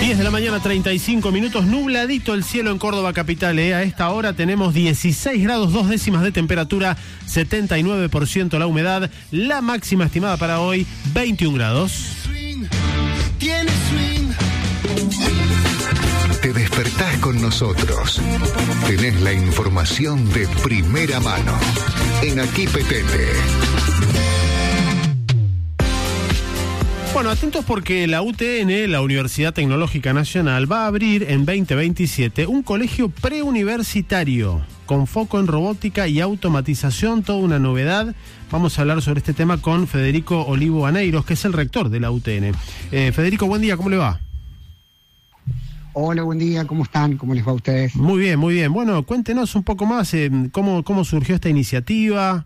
10 de la mañana, 35 minutos, nubladito el cielo en Córdoba capital. A esta hora tenemos 16 grados, 2 décimas de temperatura, 79% la humedad, la máxima estimada para hoy, 21 grados. Te despertás con nosotros. Tenés la información de primera mano. En Aquí Petete. Bueno, atentos porque la UTN, la Universidad Tecnológica Nacional, va a abrir en 2027 un colegio preuniversitario con foco en robótica y automatización, toda una novedad. Vamos a hablar sobre este tema con Federico Olivo Aneiros, que es el rector de la UTN. Federico, buen día, ¿cómo le va? Hola, buen día, ¿cómo están? ¿Cómo les va a ustedes? Muy bien, muy bien. Bueno, cuéntenos un poco más cómo surgió esta iniciativa.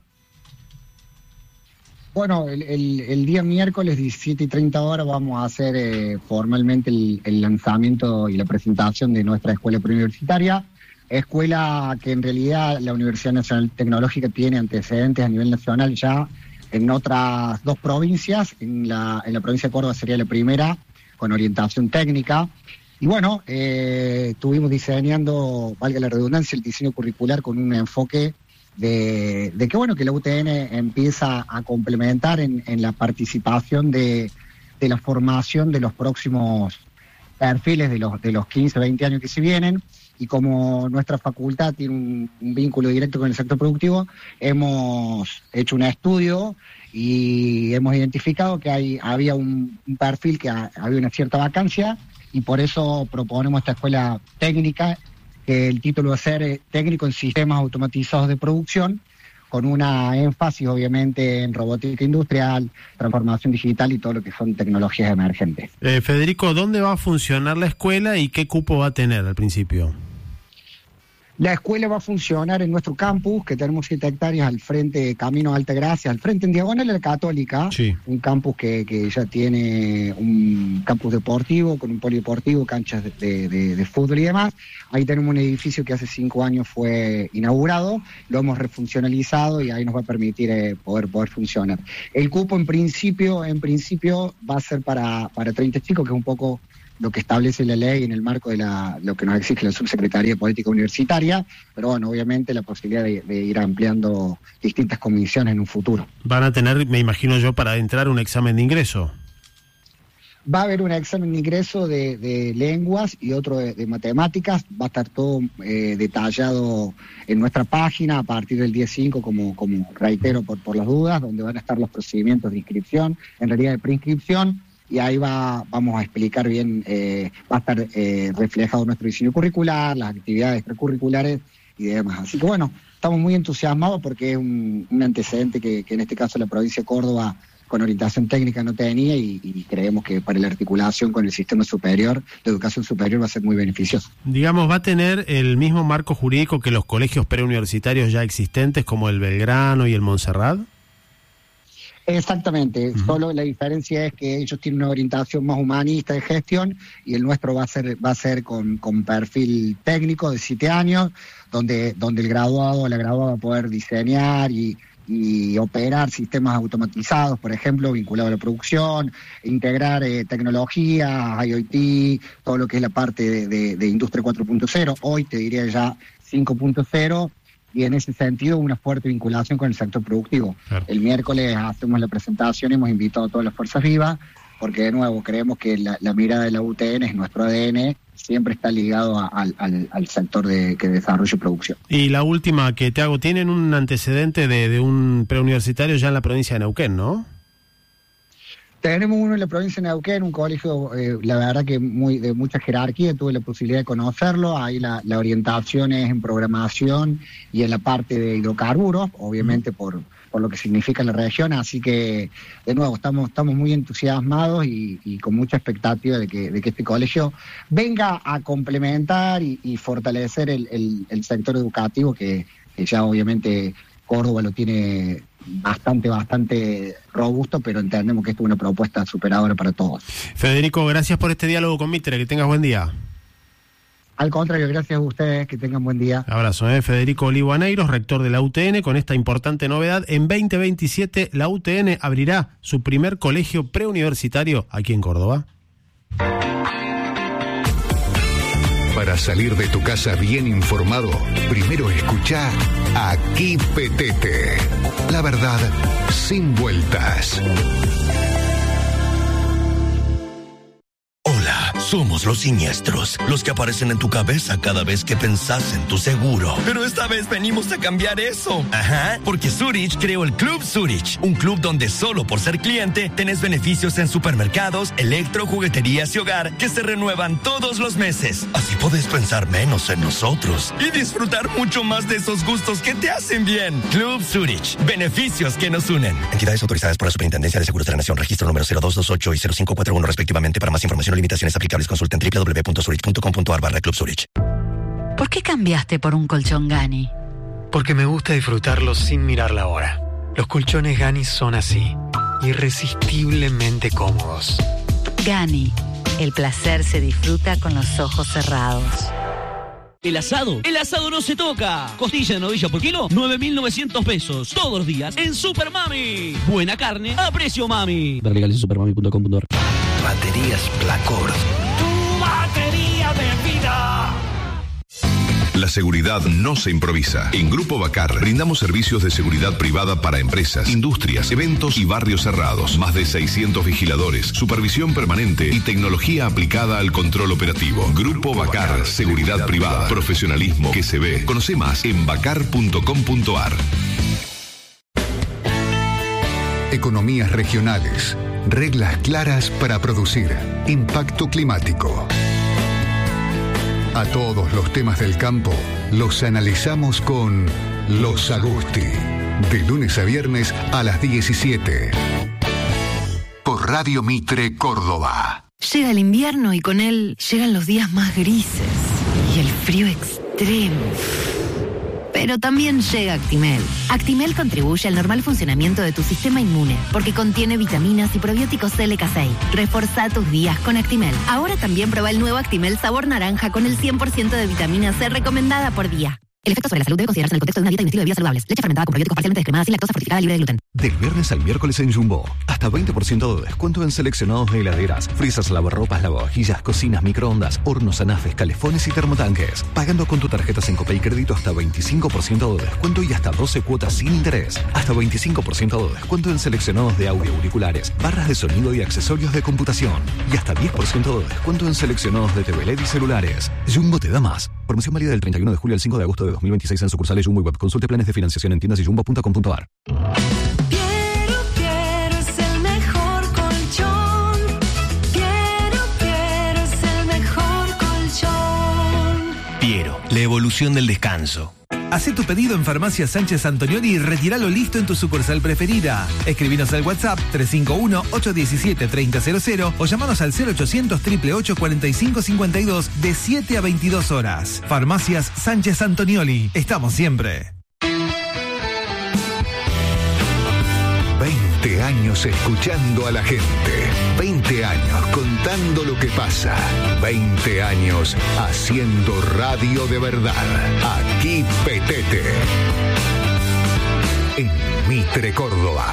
Bueno, el día miércoles 17:30 vamos a hacer formalmente el lanzamiento y la presentación de nuestra escuela preuniversitaria, escuela que en realidad la Universidad Nacional Tecnológica tiene antecedentes a nivel nacional ya en otras dos provincias. En la provincia de Córdoba sería la primera, con orientación técnica. Y bueno, estuvimos diseñando, valga la redundancia, el diseño curricular con un enfoque de que la UTN empieza a complementar en la participación de la formación de los próximos perfiles de los 15, 20 años que se vienen. Y como nuestra facultad tiene un vínculo directo con el sector productivo, hemos hecho un estudio y hemos identificado que había un perfil que había una cierta vacancia, y por eso proponemos esta escuela técnica, que el título va a ser técnico en sistemas automatizados de producción, con una énfasis obviamente en robótica industrial, transformación digital y todo lo que son tecnologías emergentes. Federico, ¿dónde va a funcionar la escuela y qué cupo va a tener al principio? La escuela va a funcionar en nuestro campus, que tenemos 7 hectáreas al frente, Camino Altagracia, al frente en diagonal a la Católica, sí. Un campus que ya tiene un campus deportivo, con un polideportivo, canchas de fútbol y demás. Ahí tenemos un edificio que hace 5 años fue inaugurado, lo hemos refuncionalizado y ahí nos va a permitir poder funcionar. El cupo en principio va a ser para 30 chicos, que es un poco lo que establece la ley en el marco de lo que nos exige la Subsecretaría de Política Universitaria, pero bueno, obviamente la posibilidad de ir ampliando distintas comisiones en un futuro. Van a tener, me imagino yo, para entrar un examen de ingreso. Va a haber un examen de ingreso de lenguas y otro de matemáticas. Va a estar todo detallado en nuestra página a partir del día 5, como reitero por las dudas, donde van a estar los procedimientos de inscripción, en realidad de preinscripción. Y ahí vamos a explicar bien, va a estar reflejado nuestro diseño curricular, las actividades extracurriculares y demás. Así que bueno, estamos muy entusiasmados porque es un antecedente que en este caso la provincia de Córdoba con orientación técnica no tenía, y creemos que para la articulación con el sistema superior, la educación superior va a ser muy beneficioso. Digamos, ¿va a tener el mismo marco jurídico que los colegios preuniversitarios ya existentes como el Belgrano y el Montserrat? Exactamente, solo la diferencia es que ellos tienen una orientación más humanista de gestión y el nuestro va a ser con perfil técnico de 7 años, donde el graduado o la graduada va a poder diseñar y operar sistemas automatizados, por ejemplo, vinculados a la producción, integrar tecnologías, IoT, todo lo que es la parte de Industria 4.0, hoy te diría ya 5.0, y en ese sentido una fuerte vinculación con el sector productivo. Claro. El miércoles hacemos la presentación, hemos invitado a todas las fuerzas vivas, porque de nuevo creemos que la mirada de la UTN es nuestro ADN, siempre está ligado al sector que desarrollo y producción. Y la última que te hago, tienen un antecedente de un preuniversitario ya en la provincia de Neuquén, ¿no? Tenemos uno en la provincia de Neuquén, un colegio, la verdad que de mucha jerarquía, tuve la posibilidad de conocerlo. Ahí la orientación es en programación y en la parte de hidrocarburos, obviamente por lo que significa la región, así que de nuevo estamos muy entusiasmados y con mucha expectativa de que este colegio venga a complementar y fortalecer el sector educativo que ya obviamente Córdoba lo tiene bastante robusto, pero entendemos que esto es una propuesta superadora para todos. Federico, gracias por este diálogo con Mitre, que tengas buen día. Al contrario, gracias a ustedes, que tengan buen día. Abrazo, Federico Olivo Aneiros, rector de la UTN, con esta importante novedad. En 2027 la UTN abrirá su primer colegio preuniversitario aquí en Córdoba. Para salir de tu casa bien informado, primero escuchá Aquí Petete. La verdad, sin vueltas. Hola, somos los siniestros, los que aparecen en tu cabeza cada vez que pensás en tu seguro. Pero esta vez venimos a cambiar eso. Ajá, porque Zurich creó el Club Zurich, un club donde solo por ser cliente tenés beneficios en supermercados, electro, jugueterías y hogar que se renuevan todos los meses. Así podés pensar menos en nosotros y disfrutar mucho más de esos gustos que te hacen bien. Club Zurich, beneficios que nos unen. Entidades autorizadas por la Superintendencia de Seguros de la Nación, registro número 0228 y 0541 respectivamente. Para más información o limitaciones aplicables, consulten www.zurich.com.ar/Club Zurich. ¿Por qué cambiaste por un colchón Gani? Porque me gusta disfrutarlos sin mirar la hora. Los colchones Gani son así, irresistiblemente cómodos. Gani, el placer se disfruta con los ojos cerrados. El asado no se toca. Costilla de novilla por kilo, 9.900 pesos. Todos los días en Super Mami. Buena carne a precio mami. Ver legales en supermami.com.ar. Baterías Placor. Tu batería de vida. La seguridad no se improvisa. En Grupo Bacar brindamos servicios de seguridad privada para empresas, industrias, eventos y barrios cerrados. Más de 600 vigiladores, supervisión permanente y tecnología aplicada al control operativo. Grupo Bacar, seguridad privada, profesionalismo que se ve. Conoce más en bacar.com.ar. Economías regionales. Reglas claras para producir. Impacto climático. A todos los temas del campo los analizamos con Los Agusti. De lunes a viernes a las 17. Por Radio Mitre, Córdoba. Llega el invierno y con él llegan los días más grises y el frío extremo. Pero también llega Actimel. Actimel contribuye al normal funcionamiento de tu sistema inmune porque contiene vitaminas y probióticos LK6. Reforza tus días con Actimel. Ahora también prueba el nuevo Actimel sabor naranja con el 100% de vitamina C recomendada por día. El efecto sobre la salud debe considerarse en el contexto de una dieta y un estilo de vida saludables. Leche fermentada con probióticos parcialmente descremada sin lactosa fortificada libre de gluten. Del viernes al miércoles en Jumbo. Hasta 20% de descuento en seleccionados de heladeras, frisas, lavarropas, lavavajillas, cocinas, microondas, hornos, anafes, calefones y termotanques. Pagando con tu tarjeta Sencope y crédito hasta 25% de descuento y hasta 12 cuotas sin interés. Hasta 25% de descuento en seleccionados de audio, auriculares, barras de sonido y accesorios de computación. Y hasta 10% de descuento en seleccionados de TV LED y celulares. Jumbo te da más. Promoción válida del 31 de julio al 5 de agosto de 2026 en sucursales Jumbo y web. Consulte planes de financiación en tiendas y jumbo.com.ar. Piero es el mejor colchón. Piero es el mejor colchón. Piero, la evolución del descanso. Hacé tu pedido en Farmacia Sánchez Antonioli y retíralo listo en tu sucursal preferida. Escribinos al WhatsApp 351-817-3000 o llamanos al 0800 888 4552 de 7 a 22 horas. Farmacias Sánchez Antonioli. Estamos siempre. 20 años escuchando a la gente. 20 años contando lo que pasa. 20 años haciendo radio de verdad. Aquí Petete. En Mitre, Córdoba.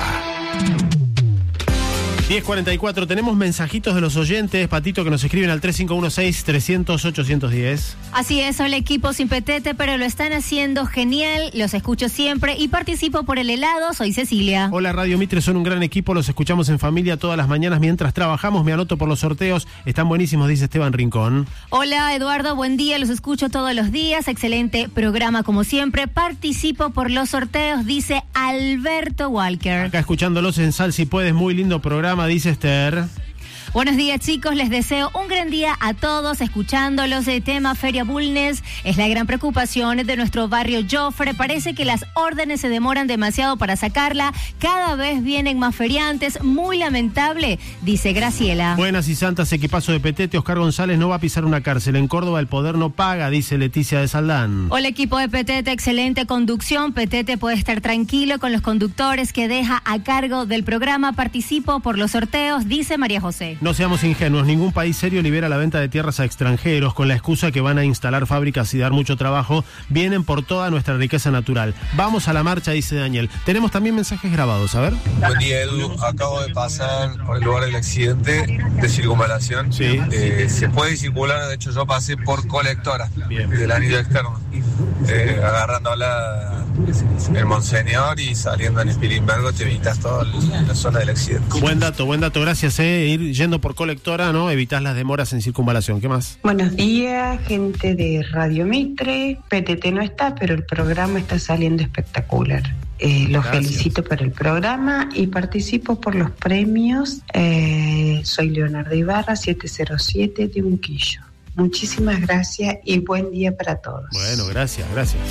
10:44, tenemos mensajitos de los oyentes, Patito, que nos escriben al 3516-300-810. Así es, hola equipo sin Petete, pero lo están haciendo genial, los escucho siempre y participo por el helado, soy Cecilia. Hola Radio Mitre, son un gran equipo, los escuchamos en familia todas las mañanas mientras trabajamos, me anoto por los sorteos, están buenísimos, dice Esteban Rincón. Hola Eduardo, buen día, los escucho todos los días, excelente programa como siempre, participo por los sorteos, dice Alberto Walker. Acá escuchándolos en Sal Si Puedes, muy lindo programa, dice Esther. Buenos días chicos, les deseo un gran día a todos escuchándolos. El tema Feria Bulnes es la gran preocupación de nuestro barrio Jofre. Parece que las órdenes se demoran demasiado para sacarla. Cada vez vienen más feriantes. Muy lamentable, dice Graciela. Buenas y santas, equipazo de Petete. Oscar González no va a pisar una cárcel. En Córdoba el poder no paga, dice Leticia de Saldán. Hola equipo de Petete, excelente conducción. Petete puede estar tranquilo con los conductores que deja a cargo del programa. Participo por los sorteos, dice María José. No seamos ingenuos, ningún país serio libera la venta de tierras a extranjeros con la excusa que van a instalar fábricas y dar mucho trabajo. Vienen por toda nuestra riqueza natural. Vamos a la marcha, dice Daniel. Tenemos también mensajes grabados, a ver. Buen día, Edu. Acabo de pasar por el lugar del accidente de circunvalación. Sí. Se puede circular, de hecho yo pasé por Colectora, del anillo externo, agarrándola el Monseñor y saliendo en Spilimbergo te evitas toda la zona del accidente. Buen dato, gracias. Ir yendo por Colectora, ¿no? Evitas las demoras en circunvalación. ¿Qué más? Buenos días, gente de Radio Mitre. PTT no está, pero el programa está saliendo espectacular. Los felicito por el programa y participo por los premios. Soy Leonardo Ibarra, 707 de Unquillo. Muchísimas gracias y buen día para todos. Bueno, gracias.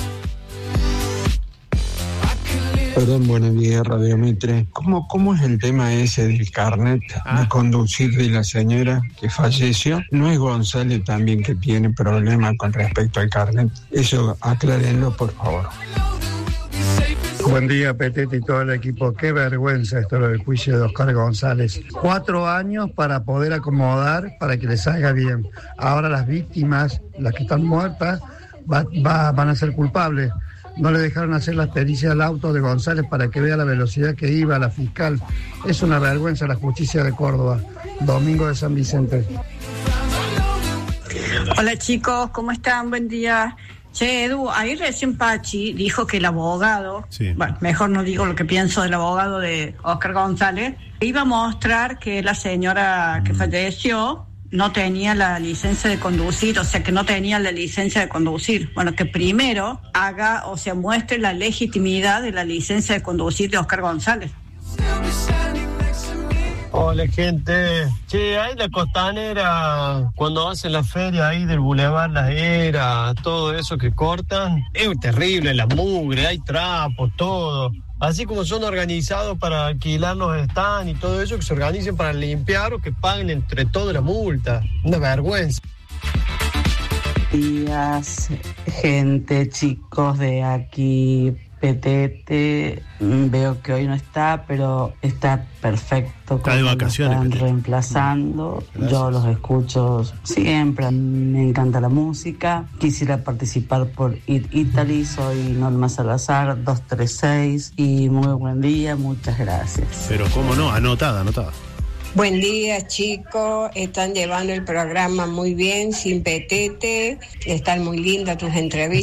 Perdón, buenos días, Radio Mitre. ¿Cómo es el tema ese del carnet de conducir de la señora que falleció? ¿No es González también que tiene problemas con respecto al carnet? Eso aclárenlo, por favor. Buen día, Petete y todo el equipo. Qué vergüenza esto del juicio de Oscar González. 4 años para poder acomodar para que le salga bien. Ahora las víctimas, las que están muertas, van a ser culpables. No le dejaron hacer las pericias al auto de González para que vea la velocidad que iba la fiscal. Es una vergüenza la justicia de Córdoba. Domingo de San Vicente. Hola chicos, ¿cómo están? Buen día. Che, Edu, ahí recién Pachi dijo que el abogado, bueno, mejor no digo lo que pienso del abogado de Oscar González, iba a mostrar que la señora que falleció no tenía la licencia de conducir, o sea que no tenía la licencia de conducir. Bueno, que primero haga, o sea, muestre la legitimidad de la licencia de conducir de Oscar González. Hola gente, che, ahí la Costanera, cuando hacen la feria ahí del Boulevard Las Heras, todo eso que cortan, es terrible, la mugre, hay trapos, todo. Así como son organizados para alquilar los stands y todo eso, que se organicen para limpiar o que paguen entre todos la multa. Una vergüenza. Días, gente, chicos de aquí, Petete, veo que hoy no está, pero está perfecto. Está de vacaciones. Están reemplazando. Gracias. Yo los escucho siempre. Me encanta la música. Quisiera participar por It Italy. Soy Norma Salazar, 236. Y muy buen día, muchas gracias. Pero cómo no, anotada. Buen día, chicos. Están llevando el programa muy bien, sin Petete. Están muy lindas tus entrevistas.